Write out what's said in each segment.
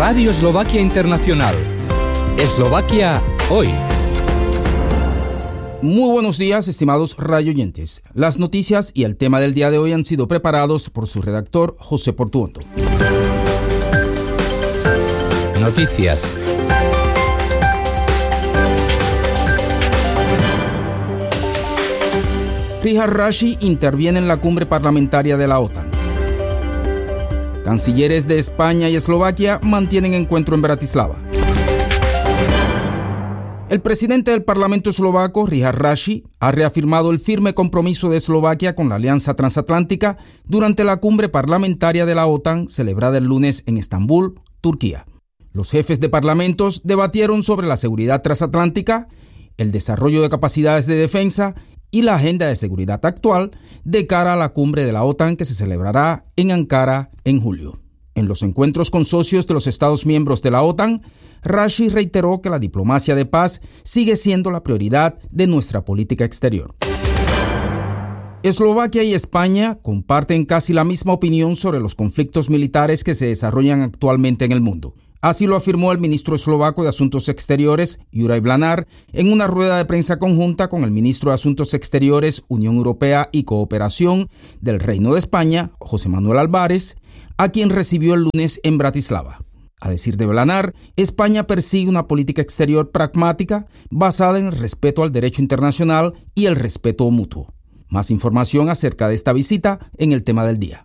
Radio Eslovaquia Internacional. Eslovaquia hoy. Muy buenos días, estimados radioyentes. Las noticias y el tema del día de hoy han sido preparados por su redactor, José Portuondo. Noticias. Richard Rashi interviene en la cumbre parlamentaria de la OTAN. Cancilleres de España y Eslovaquia mantienen encuentro en Bratislava. El presidente del Parlamento eslovaco, Richard Rashi, ha reafirmado el firme compromiso de Eslovaquia con la Alianza Transatlántica durante la cumbre parlamentaria de la OTAN celebrada el lunes en Estambul, Turquía. Los jefes de parlamentos debatieron sobre la seguridad transatlántica, el desarrollo de capacidades de defensa y la agenda de seguridad actual de cara a la cumbre de la OTAN que se celebrará en Ankara en julio. En los encuentros con socios de los Estados miembros de la OTAN, Rashi reiteró que la diplomacia de paz sigue siendo la prioridad de nuestra política exterior. Eslovaquia y España comparten casi la misma opinión sobre los conflictos militares que se desarrollan actualmente en el mundo. Así lo afirmó el ministro eslovaco de Asuntos Exteriores, Juraj Blanár, en una rueda de prensa conjunta con el ministro de Asuntos Exteriores, Unión Europea y Cooperación del Reino de España, José Manuel Álvarez, a quien recibió el lunes en Bratislava. A decir de Blanár, España persigue una política exterior pragmática basada en el respeto al derecho internacional y el respeto mutuo. Más información acerca de esta visita en el tema del día.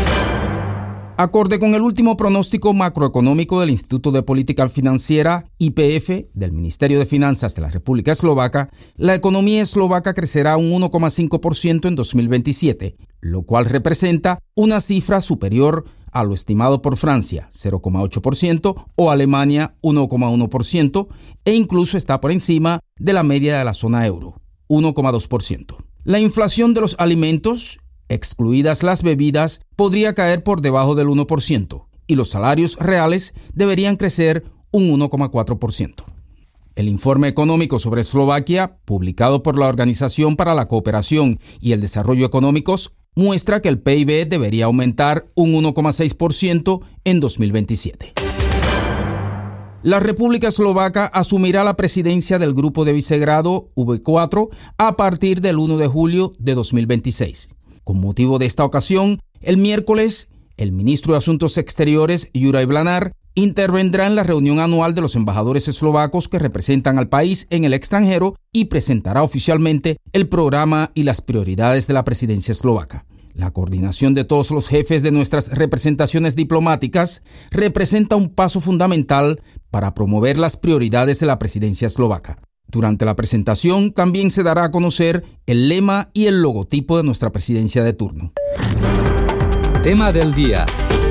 Acorde con el último pronóstico macroeconómico del Instituto de Política Financiera, IPF, del Ministerio de Finanzas de la República Eslovaca, la economía eslovaca crecerá un 1,5% en 2027, lo cual representa una cifra superior a lo estimado por Francia, 0,8%, o Alemania, 1,1%, e incluso está por encima de la media de la zona euro, 1,2%. La inflación de los alimentos, excluidas las bebidas, podría caer por debajo del 1% y los salarios reales deberían crecer un 1,4%. El informe económico sobre Eslovaquia, publicado por la Organización para la Cooperación y el Desarrollo Económicos, muestra que el PIB debería aumentar un 1,6% en 2027. La República Eslovaca asumirá la presidencia del Grupo de Visegrado V4 a partir del 1 de julio de 2026. Con motivo de esta ocasión, el miércoles, el ministro de Asuntos Exteriores, Juraj Blanár, intervendrá en la reunión anual de los embajadores eslovacos que representan al país en el extranjero y presentará oficialmente el programa y las prioridades de la presidencia eslovaca. La coordinación de todos los jefes de nuestras representaciones diplomáticas representa un paso fundamental para promover las prioridades de la presidencia eslovaca. Durante la presentación también se dará a conocer el lema y el logotipo de nuestra presidencia de turno. Tema del día.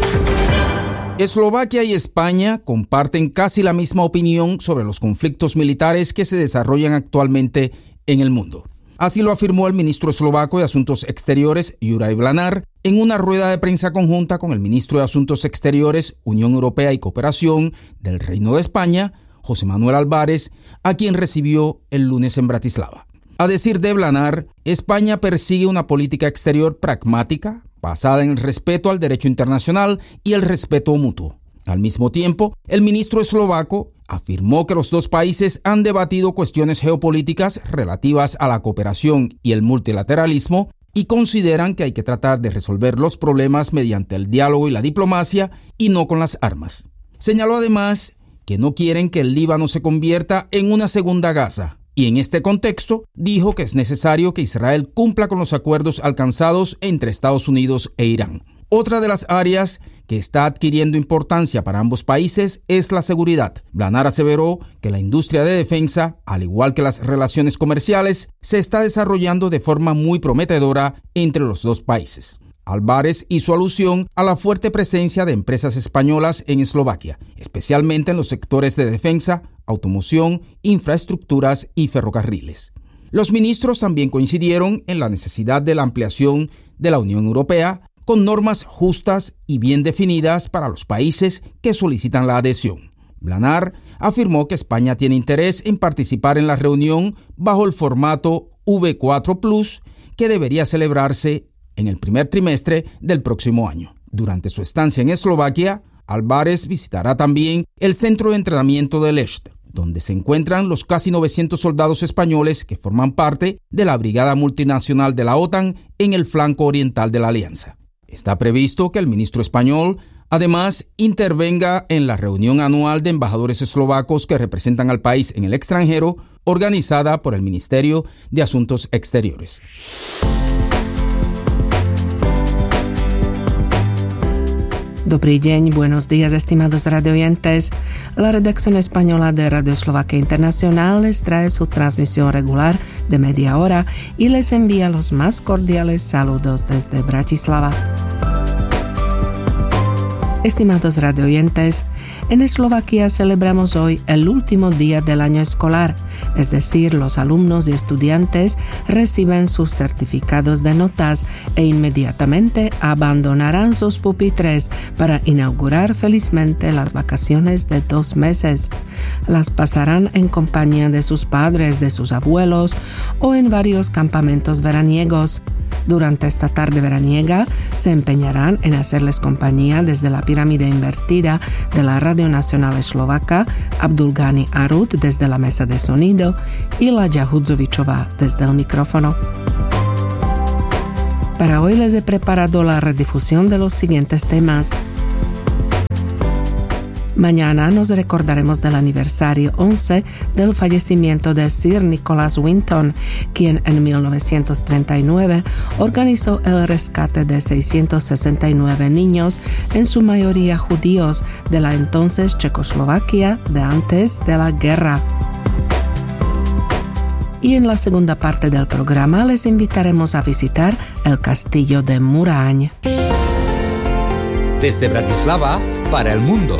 Eslovaquia y España comparten casi la misma opinión sobre los conflictos militares que se desarrollan actualmente en el mundo. Así lo afirmó el ministro eslovaco de Asuntos Exteriores, Juraj Blanár, en una rueda de prensa conjunta con el ministro de Asuntos Exteriores, Unión Europea y Cooperación del Reino de España, José Manuel Álvarez, a quien recibió el lunes en Bratislava. A decir de Blanár, España persigue una política exterior pragmática, basada en el respeto al derecho internacional y el respeto mutuo. Al mismo tiempo, el ministro eslovaco afirmó que los dos países han debatido cuestiones geopolíticas relativas a la cooperación y el multilateralismo y consideran que hay que tratar de resolver los problemas mediante el diálogo y la diplomacia y no con las armas. Señaló además que no quieren que el Líbano se convierta en una segunda Gaza, y en este contexto dijo que es necesario que Israel cumpla con los acuerdos alcanzados entre Estados Unidos e Irán. Otra de las áreas que está adquiriendo importancia para ambos países es la seguridad. Blanár aseveró que la industria de defensa, al igual que las relaciones comerciales, se está desarrollando de forma muy prometedora entre los dos países. Álvarez hizo alusión a la fuerte presencia de empresas españolas en Eslovaquia, especialmente en los sectores de defensa, automoción, infraestructuras y ferrocarriles. Los ministros también coincidieron en la necesidad de la ampliación de la Unión Europea con normas justas y bien definidas para los países que solicitan la adhesión. Blanár afirmó que España tiene interés en participar en la reunión bajo el formato V4+, que debería celebrarse en el primer trimestre del próximo año. Durante su estancia en Eslovaquia, Álvarez visitará también el centro de entrenamiento de Lest, donde se encuentran los casi 900 soldados españoles que forman parte de la Brigada Multinacional de la OTAN en el flanco oriental de la alianza. Está previsto que el ministro español además intervenga en la reunión anual de embajadores eslovacos que representan al país en el extranjero, organizada por el Ministerio de Asuntos Exteriores. Dobrý deň, buenos días, estimados radioyentes. La redacción española de Radio Eslovaquia Internacional les trae su transmisión regular de media hora y les envía los más cordiales saludos desde Bratislava. Estimados radioyentes, en Eslovaquia celebramos hoy el último día del año escolar, es decir, los alumnos y estudiantes reciben sus certificados de notas e inmediatamente abandonarán sus pupitres para inaugurar felizmente las vacaciones de 2 meses. Las pasarán en compañía de sus padres, de sus abuelos o en varios campamentos veraniegos. Durante esta tarde veraniega se empeñarán en hacerles compañía desde la pirámide invertida de la Radio Nacional Eslovaca, Abdulgani Arud desde la mesa de sonido y Laďa Hudzovičová desde el micrófono. Para hoy les he preparado la redifusión de los siguientes temas. Mañana nos recordaremos del aniversario 11 del fallecimiento de Sir Nicholas Winton, quien en 1939 organizó el rescate de 669 niños, en su mayoría judíos, de la entonces Checoslovaquia de antes de la guerra. Y en la segunda parte del programa les invitaremos a visitar el castillo de Muraň. Desde Bratislava para el mundo.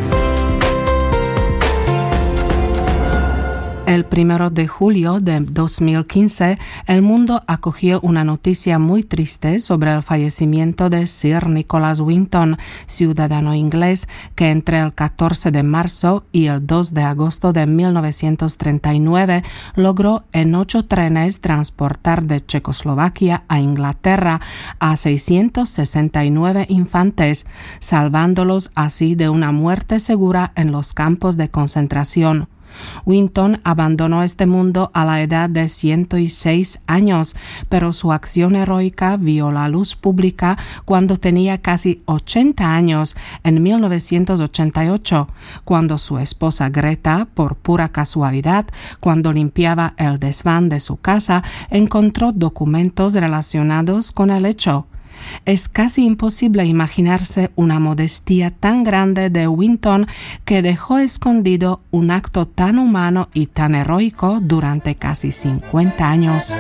El 1 de julio de 2015, el mundo acogió una noticia muy triste sobre el fallecimiento de Sir Nicholas Winton, ciudadano inglés que entre el 14 de marzo y el 2 de agosto de 1939 logró en 8 trenes transportar de Checoslovaquia a Inglaterra a 669 infantes, salvándolos así de una muerte segura en los campos de concentración. Winton abandonó este mundo a la edad de 106 años, pero su acción heroica vio la luz pública cuando tenía casi 80 años, en 1988, cuando su esposa Greta, por pura casualidad, cuando limpiaba el desván de su casa, encontró documentos relacionados con el hecho. Es casi imposible imaginarse una modestia tan grande de Winton que dejó escondido un acto tan humano y tan heroico durante casi 50 años.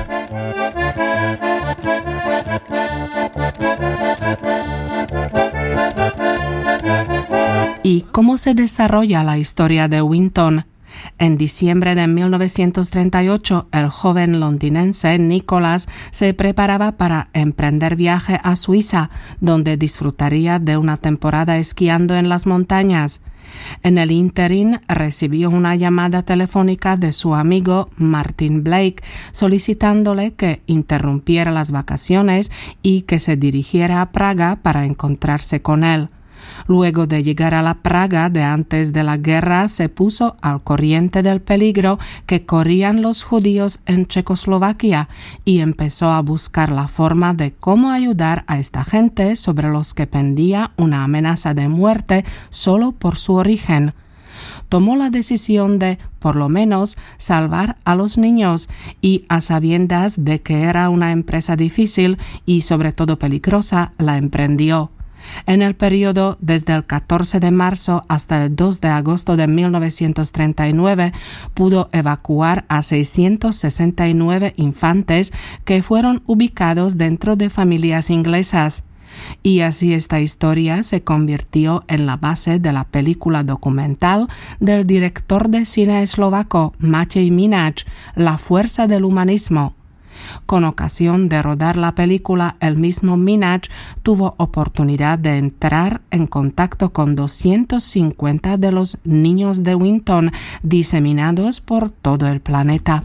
¿Y cómo se desarrolla la historia de Winton? En diciembre de 1938, el joven londinense Nicholas se preparaba para emprender viaje a Suiza, donde disfrutaría de una temporada esquiando en las montañas. En el ínterin recibió una llamada telefónica de su amigo Martin Blake solicitándole que interrumpiera las vacaciones y que se dirigiera a Praga para encontrarse con él. Luego de llegar a la Praga de antes de la guerra, se puso al corriente del peligro que corrían los judíos en Checoslovaquia y empezó a buscar la forma de cómo ayudar a esta gente sobre los que pendía una amenaza de muerte solo por su origen. Tomó la decisión de, por lo menos, salvar a los niños y, a sabiendas de que era una empresa difícil y sobre todo peligrosa, la emprendió. En el periodo desde el 14 de marzo hasta el 2 de agosto de 1939 pudo evacuar a 669 infantes que fueron ubicados dentro de familias inglesas. Y así esta historia se convirtió en la base de la película documental del director de cine eslovaco Matěj Minář, La fuerza del humanismo. Con ocasión de rodar la película, el mismo Minář tuvo oportunidad de entrar en contacto con 250 de los niños de Winton diseminados por todo el planeta.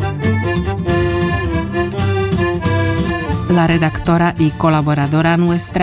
La redactora y colaboradora nuestra,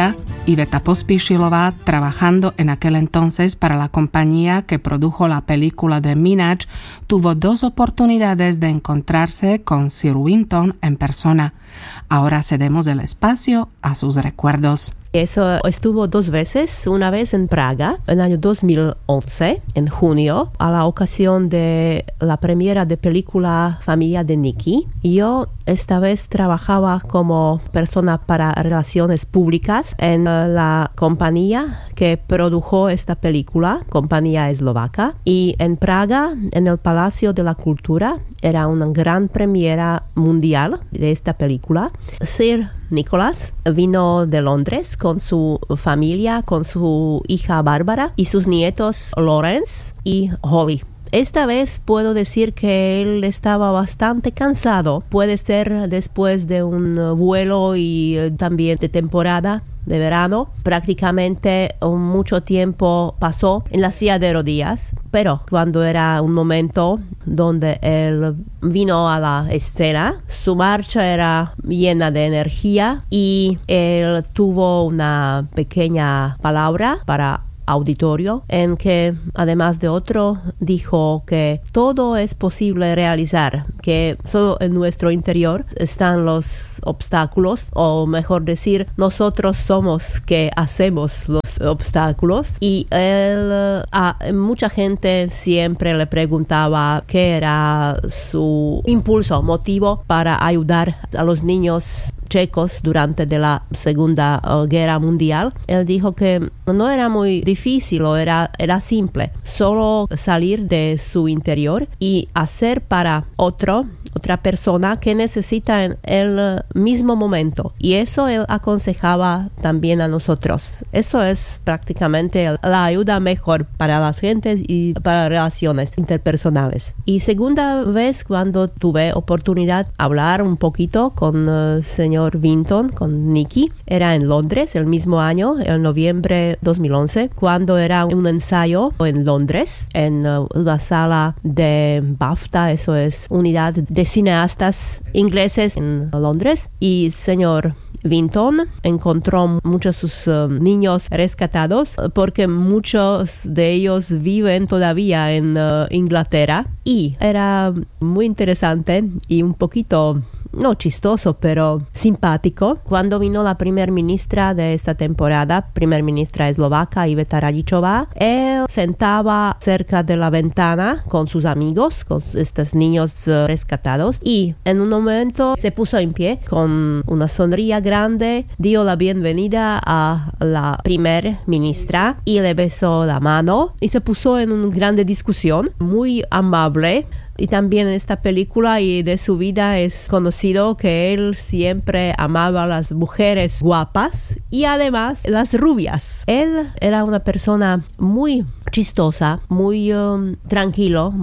Iveta Pospíšilová, trabajando en aquel entonces para la compañía que produjo la película de Minaj, tuvo 2 oportunidades de encontrarse con Sir Winton en persona. Ahora cedemos el espacio a sus recuerdos. Eso estuvo 2 veces, una vez en Praga, en el año 2011, en junio, a la ocasión de la premiera de película Familia de Nicky. Yo esta vez trabajaba como persona para relaciones públicas en la compañía que produjo esta película, compañía eslovaca, y en Praga, en el Palacio de la Cultura, era una gran premiera mundial de esta película. Sir Nicholas vino de Londres con su familia, con su hija Bárbara y sus nietos Lawrence y Holly. Esta vez puedo decir que él estaba bastante cansado. Puede ser después de un vuelo y también de temporada de verano. Prácticamente mucho tiempo pasó en la silla de rodillas, pero cuando era un momento donde él vino a la escena, su marcha era llena de energía y él tuvo una pequeña palabra para auditorio en que, además de otro, dijo que todo es posible realizar, que solo en nuestro interior están los obstáculos, o mejor decir, nosotros somos que hacemos los obstáculos. Y él, mucha gente siempre le preguntaba qué era su impulso, motivo para ayudar a los niños checos durante de la Segunda Guerra Mundial. Él dijo que no era muy difícil, era simple, solo salir de su interior y hacer para otra persona que necesita en el mismo momento. Y eso él aconsejaba también a nosotros. Eso es prácticamente la ayuda mejor para las gentes y para relaciones interpersonales. Y segunda vez cuando tuve oportunidad de hablar un poquito con el señor Winton, con Nicky, era en Londres el mismo año, en noviembre 2011, cuando era un ensayo en Londres, en la sala de BAFTA, eso es unidad de cineastas ingleses en Londres, y señor Winton encontró muchos de sus niños rescatados porque muchos de ellos viven todavía en Inglaterra, y era muy interesante y un poquito no chistoso, pero simpático. Cuando vino la primer ministra de esta temporada, primer ministra eslovaca, Iveta Radičová, él sentaba cerca de la ventana con sus amigos, con estos niños rescatados, y en un momento se puso en pie con una sonrisa grande, dio la bienvenida a la primer ministra y le besó la mano y se puso en una grande discusión, muy amable. Y también en esta película y de su vida es conocido que él siempre amaba a las mujeres guapas y además las rubias. Él era una persona muy chistosa, muy tranquilo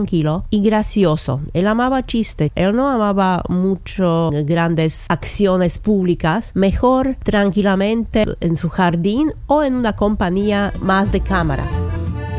y gracioso. Él amaba chiste. Él no amaba mucho grandes acciones públicas. Mejor tranquilamente en su jardín o en una compañía más de cámara.